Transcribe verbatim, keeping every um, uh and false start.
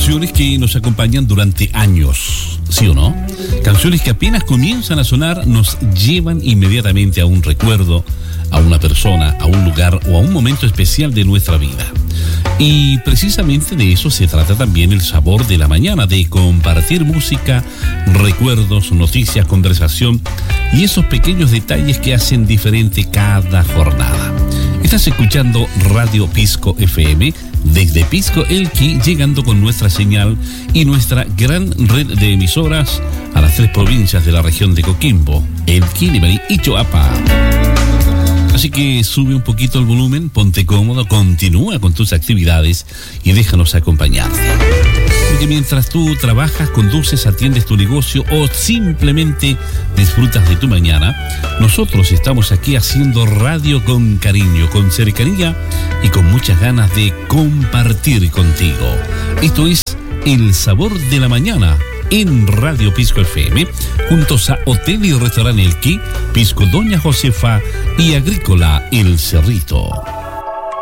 canciones que nos acompañan durante años, ¿sí o no? Canciones que apenas comienzan a sonar nos llevan inmediatamente a un recuerdo, a una persona, a un lugar o a un momento especial de nuestra vida. Y precisamente de eso se trata también el sabor de la mañana, de compartir música, recuerdos, noticias, conversación y esos pequeños detalles que hacen diferente cada jornada. Estás escuchando Radio Pisco F M desde Pisco Elqui, llegando con nuestra señal y nuestra gran red de emisoras a las tres provincias de la región de Coquimbo, Elqui, Limarí y Choapa. Así que sube un poquito el volumen, ponte cómodo, continúa con tus actividades y déjanos acompañarte. Porque mientras tú trabajas, conduces, atiendes tu negocio o simplemente disfrutas de tu mañana, nosotros estamos aquí haciendo radio con cariño, con cercanía y con muchas ganas de compartir contigo. Esto es El Sabor de la Mañana en Radio Pisco F M, juntos a Hotel y Restaurante Elqui, Pisco Doña Josefa y Agrícola El Cerrito.